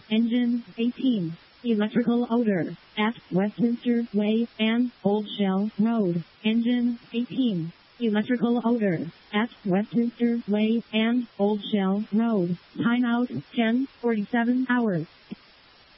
Engine 18. Electrical odor at Westminster Way and Old Shell Road. Engine 18. Electrical odor at Westminster Way and Old Shell Road. Timeout 10:47 hours.